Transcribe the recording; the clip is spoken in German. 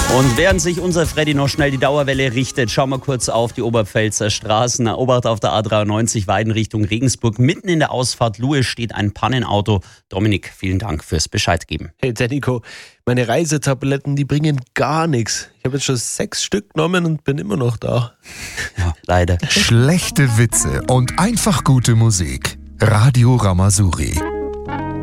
Und während sich unser Freddy noch schnell die Dauerwelle richtet, schauen wir kurz auf die Oberpfälzer Straßen. Obacht auf der A93 Weiden Richtung Regensburg. Mitten in der Ausfahrt Luhe steht ein Pannenauto. Dominik, vielen Dank fürs Bescheid geben. Hey Danico, meine Reisetabletten, die bringen gar nichts. Ich habe jetzt schon 6 Stück genommen und bin immer noch da. Ja, leider. Schlechte Witze und einfach gute Musik. Radio Ramazouri.